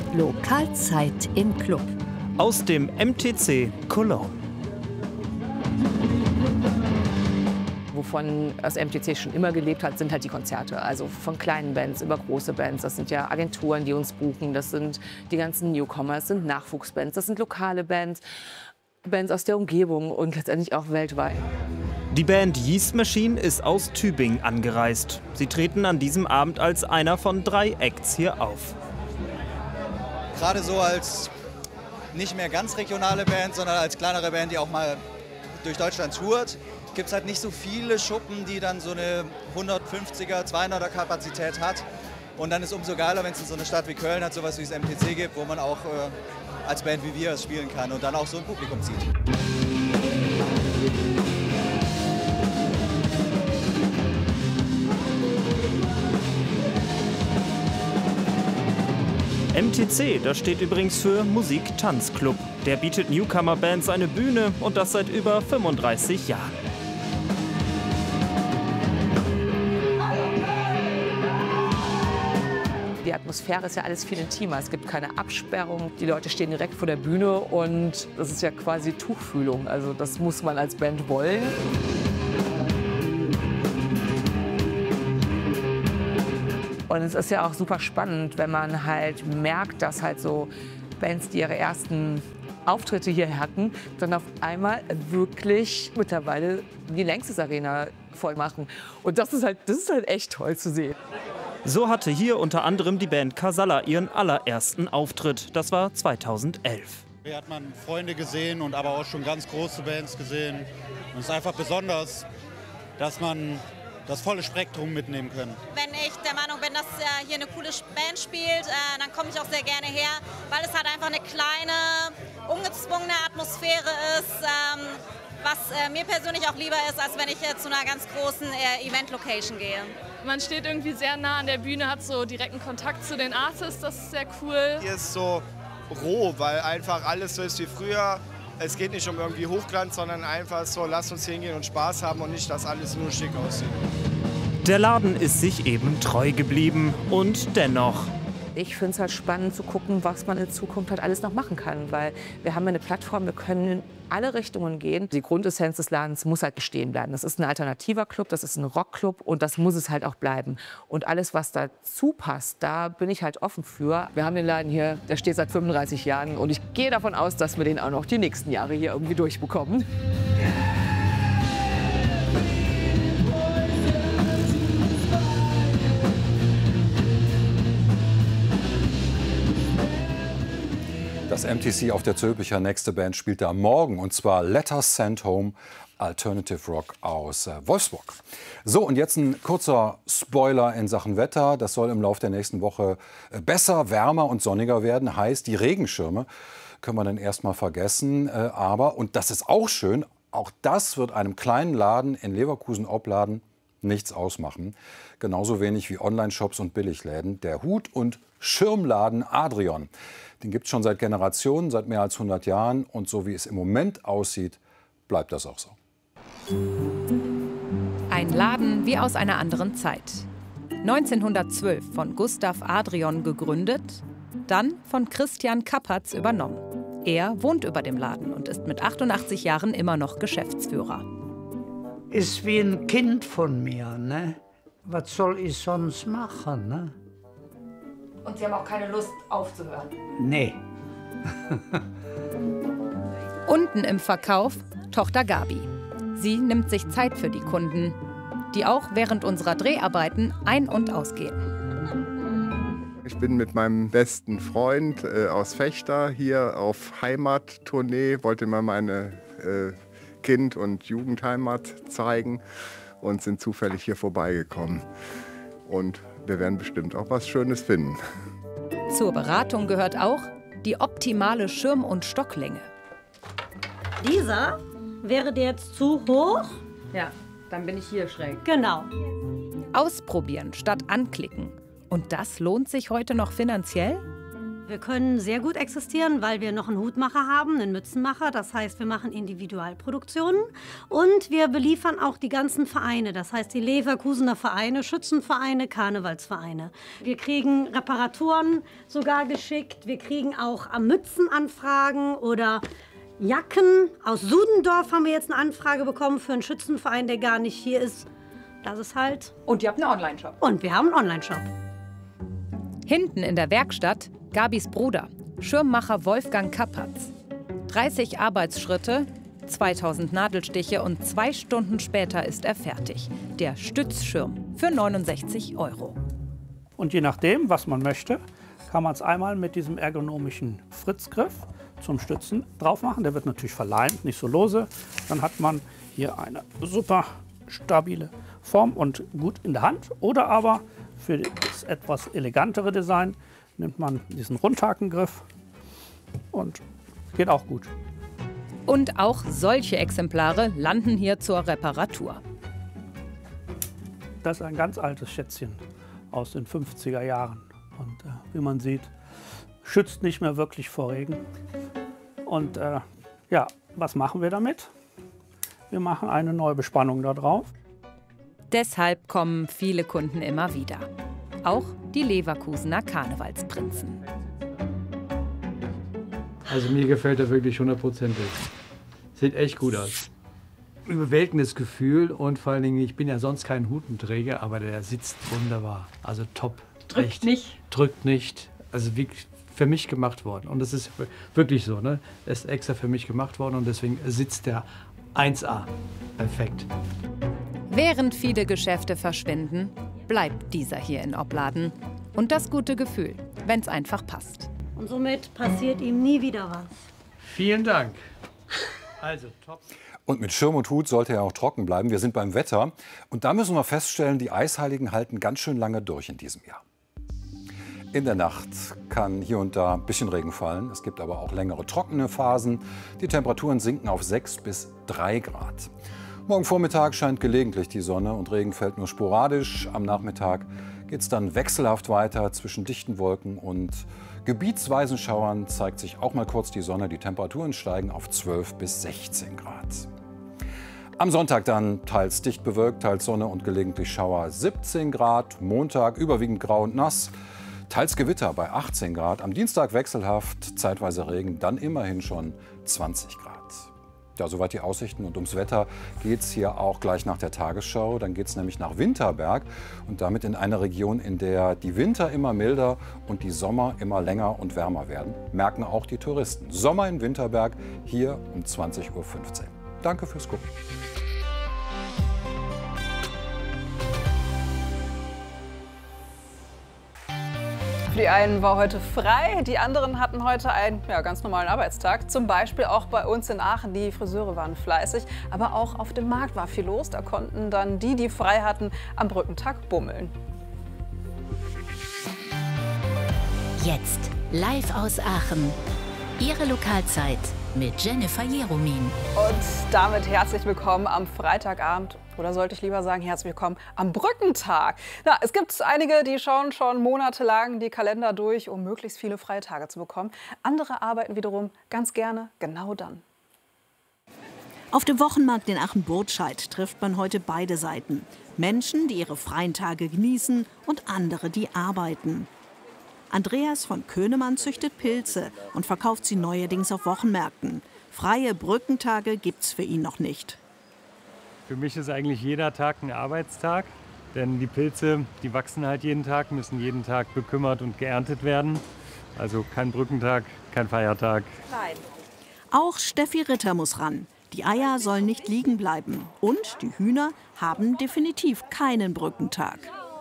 Lokalzeit im Club. Aus dem MTC Cologne. Wovon das MTC schon immer gelebt hat, sind halt die Konzerte. Also von kleinen Bands über große Bands. Das sind ja Agenturen, die uns buchen. Das sind die ganzen Newcomer, das sind Nachwuchsbands, das sind lokale Bands, Bands aus der Umgebung und letztendlich auch weltweit. Die Band Yeast Machine ist aus Tübingen angereist. Sie treten an diesem Abend als einer von 3 Acts hier auf. Gerade so als nicht mehr ganz regionale Band, sondern als kleinere Band, die auch mal durch Deutschland tourt, gibt es halt nicht so viele Schuppen, die dann so eine 150er, 200er Kapazität hat. Und dann ist umso geiler, wenn es in so eine Stadt wie Köln hat, sowas wie das MTC gibt, wo man auch als Band wie wir es spielen kann und dann auch so ein Publikum zieht. MTC, das steht übrigens für Musik-Tanz-Club. Der bietet Newcomer-Bands eine Bühne und das seit über 35 Jahren. Die Atmosphäre ist ja alles viel intimer. Es gibt keine Absperrung. Die Leute stehen direkt vor der Bühne und das ist ja quasi Tuchfühlung. Also das muss man als Band wollen. Und es ist ja auch super spannend, wenn man halt merkt, dass halt so Bands, die ihre ersten Auftritte hier hatten, dann auf einmal wirklich mittlerweile die Längstes Arena voll machen. Und das ist halt echt toll zu sehen. So hatte hier unter anderem die Band Casalla ihren allerersten Auftritt. Das war 2011. Hier hat man Freunde gesehen und aber auch schon ganz große Bands gesehen. Und es ist einfach besonders, dass man das volle Spektrum mitnehmen kann. Wenn ich der Meinung bin, dass hier eine coole Band spielt, dann komme ich auch sehr gerne her, weil es halt einfach eine kleine, ungezwungene Atmosphäre ist, was mir persönlich auch lieber ist, als wenn ich zu einer ganz großen Event-Location gehe. Man steht irgendwie sehr nah an der Bühne, hat so direkten Kontakt zu den Artists, das ist sehr cool. Hier ist so roh, weil einfach alles so ist wie früher. Es geht nicht um irgendwie Hochglanz, sondern einfach so, lass uns hingehen und Spaß haben und nicht, dass alles nur schick aussieht. Der Laden ist sich eben treu geblieben und dennoch. Ich finde es halt spannend zu gucken, was man in Zukunft halt alles noch machen kann, weil wir haben eine Plattform, wir können in alle Richtungen gehen. Die Grundessenz des Ladens muss halt bestehen bleiben. Das ist ein alternativer Club, das ist ein Rockclub und das muss es halt auch bleiben. Und alles, was dazu passt, da bin ich halt offen für. Wir haben den Laden hier, der steht seit 35 Jahren und ich gehe davon aus, dass wir den auch noch die nächsten Jahre hier irgendwie durchbekommen. Das MTC auf der Zülpicher. Nächste Band spielt da morgen, und zwar Letters Sent Home, Alternative Rock aus Wolfsburg. So, und jetzt ein kurzer Spoiler in Sachen Wetter. Das soll im Laufe der nächsten Woche besser, wärmer und sonniger werden. Heißt, die Regenschirme können wir dann erstmal vergessen. Aber, und das ist auch schön, auch das wird einem kleinen Laden in Leverkusen-Opladen nichts ausmachen. Genauso wenig wie Online-Shops und Billigläden. Der Hut- und Schirmladen Adrian. Den gibt es schon seit Generationen, seit mehr als 100 Jahren. Und so wie es im Moment aussieht, bleibt das auch so. Ein Laden wie aus einer anderen Zeit. 1912 von Gustav Adrian gegründet, dann von Christian Kappertz übernommen. Er wohnt über dem Laden und ist mit 88 Jahren immer noch Geschäftsführer. Ist wie ein Kind von mir, ne? Was soll ich sonst machen, ne? Und Sie haben auch keine Lust aufzuhören? Nee. Unten im Verkauf Tochter Gabi. Sie nimmt sich Zeit für die Kunden, die auch während unserer Dreharbeiten ein- und ausgehen. Ich bin mit meinem besten Freund aus Vechta hier auf Heimattournee, wollte mal meine Kind- und Jugendheimat zeigen und sind zufällig hier vorbeigekommen. Und wir werden bestimmt auch was Schönes finden. Zur Beratung gehört auch die optimale Schirm- und Stocklänge. Dieser wäre dir jetzt zu hoch? Ja, dann bin ich hier schräg. Genau. Ausprobieren statt anklicken. Und das lohnt sich heute noch finanziell? Wir können sehr gut existieren, weil wir noch einen Hutmacher haben, einen Mützenmacher. Das heißt, wir machen Individualproduktionen und wir beliefern auch die ganzen Vereine. Das heißt, die Leverkusener Vereine, Schützenvereine, Karnevalsvereine. Wir kriegen Reparaturen sogar geschickt. Wir kriegen auch Mützenanfragen oder Jacken. Aus Sudendorf haben wir jetzt eine Anfrage bekommen für einen Schützenverein, der gar nicht hier ist. Das ist halt... Und ihr habt einen Online-Shop. Und wir haben einen Online-Shop. Hinten in der Werkstatt Gabis Bruder, Schirmmacher Wolfgang Kappatz. 30 Arbeitsschritte, 2000 Nadelstiche und 2 Stunden später ist er fertig. Der Stützschirm für 69 €. Und je nachdem, was man möchte, kann man es einmal mit diesem ergonomischen Fritzgriff zum Stützen drauf machen. Der wird natürlich verleimt, nicht so lose. Dann hat man hier eine super stabile Form und gut in der Hand. Oder aber für das etwas elegantere Design nimmt man diesen Rundhakengriff und geht auch gut. Und auch solche Exemplare landen hier zur Reparatur. Das ist ein ganz altes Schätzchen aus den 50er Jahren. Und wie man sieht, schützt nicht mehr wirklich vor Regen. Und ja, was machen wir damit? Wir machen eine neue Bespannung da drauf. Deshalb kommen viele Kunden immer wieder. Auch die Leverkusener Karnevalsprinzen. Also mir gefällt er wirklich 100%. Sieht echt gut aus. Überwältigendes Gefühl und vor allen Dingen, ich bin ja sonst kein Hutenträger, aber der sitzt wunderbar. Also top. Drückt echt. nicht. Drückt nicht. Also wie für mich gemacht worden. Und das ist wirklich so, ne? Er ist extra für mich gemacht worden und deswegen sitzt der 1A. Perfekt. Während viele Geschäfte verschwinden, bleibt dieser hier in Opladen. Und das gute Gefühl, wenn es einfach passt. Und somit passiert ihm nie wieder was. Vielen Dank. Also top. Und mit Schirm und Hut sollte er auch trocken bleiben. Wir sind beim Wetter. Und da müssen wir feststellen, die Eisheiligen halten ganz schön lange durch in diesem Jahr. In der Nacht kann hier und da ein bisschen Regen fallen. Es gibt aber auch längere trockene Phasen. Die Temperaturen sinken auf 6 bis 3 Grad. Morgen Vormittag scheint gelegentlich die Sonne und Regen fällt nur sporadisch. Am Nachmittag geht es dann wechselhaft weiter zwischen dichten Wolken und gebietsweisen Schauern zeigt sich auch mal kurz die Sonne. Die Temperaturen steigen auf 12 bis 16 Grad. Am Sonntag dann teils dicht bewölkt, teils Sonne und gelegentlich Schauer 17 Grad. Montag überwiegend grau und nass, teils Gewitter bei 18 Grad. Am Dienstag wechselhaft, zeitweise Regen, dann immerhin schon 20 Grad. Ja, soweit die Aussichten. Und ums Wetter geht es hier auch gleich nach der Tagesschau. Dann geht es nämlich nach Winterberg und damit in eine Region, in der die Winter immer milder und die Sommer immer länger und wärmer werden. Merken auch die Touristen. Sommer in Winterberg hier um 20:15 Uhr. Danke fürs Gucken. Für die einen war heute frei, die anderen hatten heute einen ganz normalen Arbeitstag. Zum Beispiel auch bei uns in Aachen. Die Friseure waren fleißig, aber auch auf dem Markt war viel los. Da konnten dann die frei hatten, am Brückentag bummeln. Jetzt live aus Aachen. Ihre Lokalzeit mit Jennifer Jeromin. Und damit herzlich willkommen am Freitagabend. Oder sollte ich lieber sagen, herzlich willkommen am Brückentag. Na, es gibt einige, die schauen schon monatelang die Kalender durch, um möglichst viele freie Tage zu bekommen. Andere arbeiten wiederum ganz gerne genau dann. Auf dem Wochenmarkt in Aachen-Burtscheid trifft man heute beide Seiten. Menschen, die ihre freien Tage genießen und andere, die arbeiten. Andreas von Könemann züchtet Pilze und verkauft sie neuerdings auf Wochenmärkten. Freie Brückentage gibt's für ihn noch nicht. Für mich ist eigentlich jeder Tag ein Arbeitstag, denn die Pilze, die wachsen halt jeden Tag, müssen jeden Tag bekümmert und geerntet werden. Also kein Brückentag, kein Feiertag. Nein. Auch Steffi Ritter muss ran. Die Eier sollen nicht liegen bleiben. Und die Hühner haben definitiv keinen Brückentag.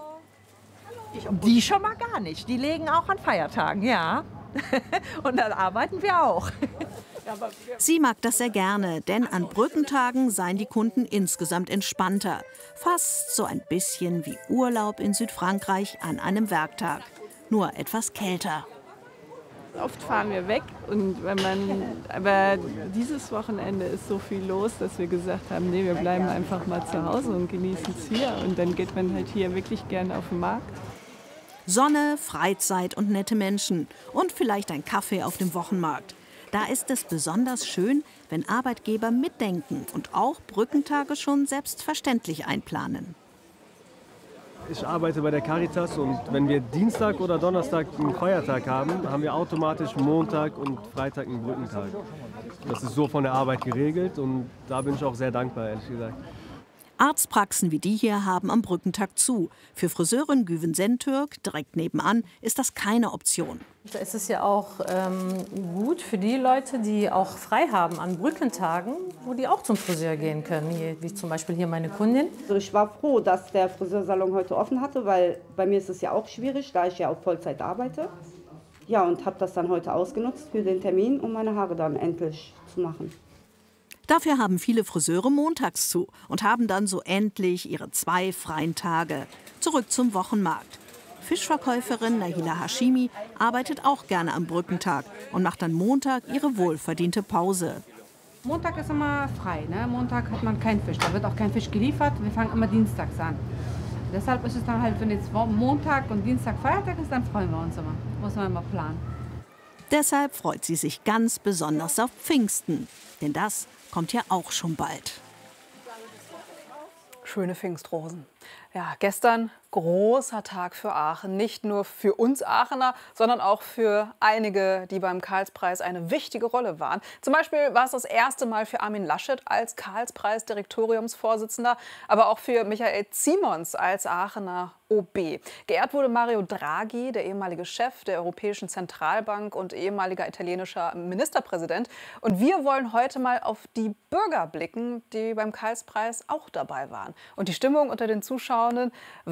Die schon mal gar nicht. Die legen auch an Feiertagen, ja. Und dann arbeiten wir auch. Sie mag das sehr gerne, denn an Brückentagen seien die Kunden insgesamt entspannter. Fast so ein bisschen wie Urlaub in Südfrankreich an einem Werktag. Nur etwas kälter. Oft fahren wir weg aber dieses Wochenende ist so viel los, dass wir gesagt haben, nee, wir bleiben einfach mal zu Hause und genießen es hier. Und dann geht man halt hier wirklich gerne auf den Markt. Sonne, Freizeit und nette Menschen und vielleicht ein Kaffee auf dem Wochenmarkt. Da ist es besonders schön, wenn Arbeitgeber mitdenken und auch Brückentage schon selbstverständlich einplanen. Ich arbeite bei der Caritas und wenn wir Dienstag oder Donnerstag einen Feiertag haben, haben wir automatisch Montag und Freitag einen Brückentag. Das ist so von der Arbeit geregelt und da bin ich auch sehr dankbar, ehrlich gesagt. Arztpraxen wie die hier haben am Brückentag zu. Für Friseurin Güven Sentürk, direkt nebenan, ist das keine Option. Es ist ja auch gut für die Leute, die auch frei haben an Brückentagen, wo die auch zum Friseur gehen können, hier, wie zum Beispiel hier meine Kundin. Ich war froh, dass der Friseursalon heute offen hatte, weil bei mir ist es ja auch schwierig, da ich ja auf Vollzeit arbeite. Ja, und habe das dann heute ausgenutzt für den Termin, um meine Haare dann endlich zu machen. Dafür haben viele Friseure montags zu und haben dann so endlich ihre 2 freien Tage. Zurück zum Wochenmarkt. Fischverkäuferin Nahila Hashimi arbeitet auch gerne am Brückentag und macht dann Montag ihre wohlverdiente Pause. Montag ist immer frei, ne? Montag hat man keinen Fisch, da wird auch kein Fisch geliefert. Wir fangen immer dienstags an. Deshalb ist es dann halt, wenn jetzt Montag und Dienstag Feiertag ist, dann freuen wir uns immer. Muss man immer planen. Deshalb freut sie sich ganz besonders auf Pfingsten, denn das kommt ja auch schon bald. Schöne Pfingstrosen. Ja, gestern großer Tag für Aachen. Nicht nur für uns Aachener, sondern auch für einige, die beim Karlspreis eine wichtige Rolle waren. Zum Beispiel war es das erste Mal für Armin Laschet als Karlspreis-Direktoriumsvorsitzender, aber auch für Michael Ziemons als Aachener OB. Geehrt wurde Mario Draghi, der ehemalige Chef der Europäischen Zentralbank und ehemaliger italienischer Ministerpräsident. Und wir wollen heute mal auf die Bürger blicken, die beim Karlspreis auch dabei waren. Und die Stimmung unter den Zuschauenden